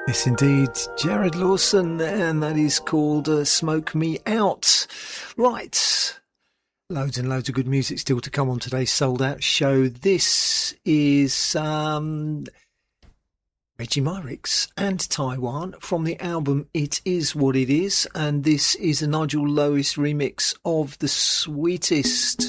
Yes, indeed. Jared Lawson, and that is called Smoke Me Out. Right. Loads and loads of good music still to come on today's Sold Out show. This is Reggie Myrick's and Taiwan from the album It Is What It Is, and this is a Nigel Lowis remix of The Sweetest.